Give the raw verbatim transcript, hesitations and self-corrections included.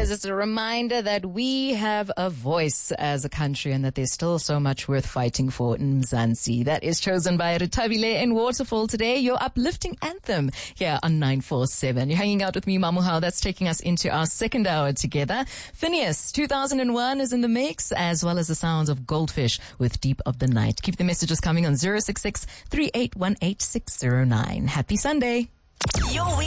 is. It's a reminder that we have a voice as a country and that there's still so much worth fighting for in Mzansi. That is chosen by Retabile in Waterfall today, your uplifting anthem here on nine four seven. You're hanging out with me, Mamuhao. That's taking us into our second hour together. Phineas, two thousand one is in the mix, as well as the sounds of Goldfish with Deep of the Night. Keep the messages coming on zero six six, three eight one eight, six zero nine. Happy Sunday. Your